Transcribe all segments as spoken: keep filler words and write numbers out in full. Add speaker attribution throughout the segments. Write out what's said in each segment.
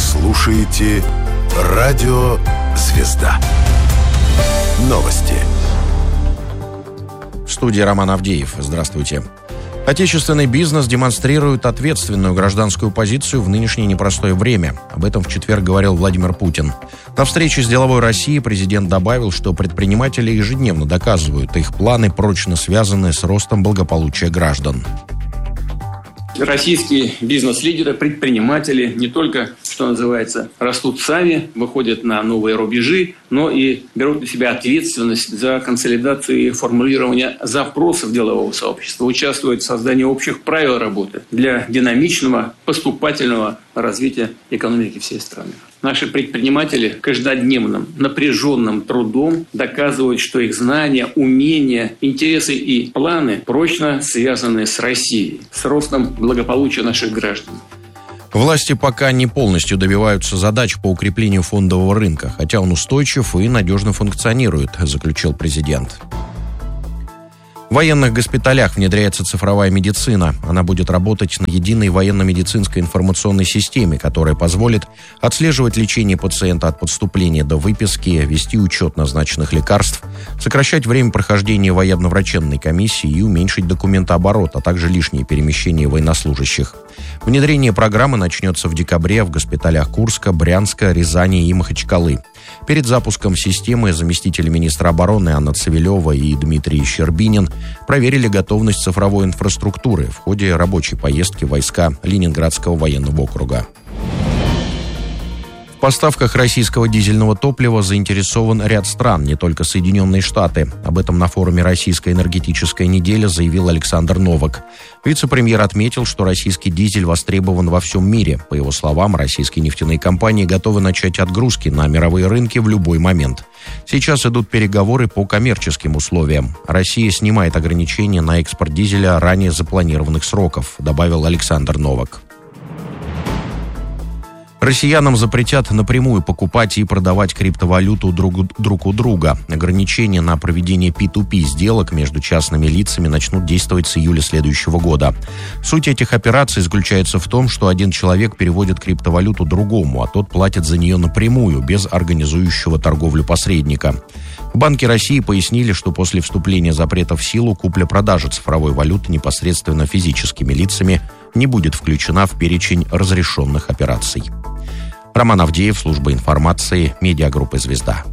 Speaker 1: слушаете Радио Звезда. Новости.
Speaker 2: В студии Роман Авдеев. Здравствуйте. Отечественный бизнес демонстрирует ответственную гражданскую позицию в нынешнее непростое время. Об этом в четверг говорил Владимир Путин. На встрече с деловой Россией президент добавил, что предприниматели ежедневно доказывают, их планы прочно связаны с ростом благополучия граждан.
Speaker 3: Российские бизнес-лидеры, предприниматели не только, что называется, растут сами, выходят на новые рубежи, но и берут на себя ответственность за консолидацию и формулирование запросов делового сообщества, участвуют в создании общих правил работы для динамичного, поступательного развития экономики всей страны. Наши предприниматели каждодневным напряженным трудом доказывают, что их знания, умения, интересы и планы прочно связаны с Россией, с ростом благополучия наших граждан.
Speaker 2: Власти пока не полностью добиваются задач по укреплению фондового рынка, хотя он устойчив и надежно функционирует, заключил президент. В военных госпиталях внедряется цифровая медицина. Она будет работать на единой военно-медицинской информационной системе, которая позволит отслеживать лечение пациента от поступления до выписки, вести учет назначенных лекарств, сокращать время прохождения военно-врачебной комиссии и уменьшить документооборот, а также лишние перемещения военнослужащих. Внедрение программы начнется в декабре в госпиталях Курска, Брянска, Рязани и Махачкалы. Перед запуском системы заместители министра обороны Анна Цивилева и Дмитрий Щербинин проверили готовность цифровой инфраструктуры в ходе рабочей поездки в войска Ленинградского военного округа. В поставках российского дизельного топлива заинтересован ряд стран, не только Соединенные Штаты. Об этом на форуме «Российская энергетическая неделя» заявил Александр Новак. Вице-премьер отметил, что российский дизель востребован во всем мире. По его словам, российские нефтяные компании готовы начать отгрузки на мировые рынки в любой момент. Сейчас идут переговоры по коммерческим условиям. Россия снимает ограничения на экспорт дизеля ранее запланированных сроков, добавил Александр Новак. Россиянам запретят напрямую покупать и продавать криптовалюту друг, друг у друга. Ограничения на проведение пи ту пи сделок между частными лицами начнут действовать с июля следующего года. Суть этих операций заключается в том, что один человек переводит криптовалюту другому, а тот платит за нее напрямую, без организующего торговлю посредника. Банки России пояснили, что после вступления запрета в силу купля-продажа цифровой валюты непосредственно физическими лицами не будет включена в перечень разрешенных операций. Роман Авдеев, служба информации, медиагруппы «Звезда».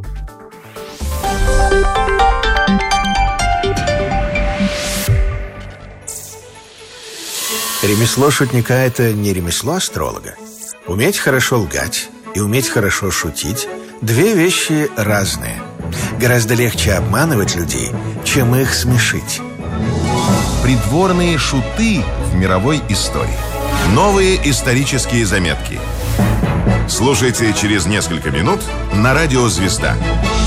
Speaker 4: Ремесло шутника – это не ремесло астролога. Уметь хорошо лгать и уметь хорошо шутить – две вещи разные. Гораздо легче обманывать людей, чем их смешить.
Speaker 1: Придворные шуты в мировой истории. Новые исторические заметки. Слушайте через несколько минут на Радио Звезда.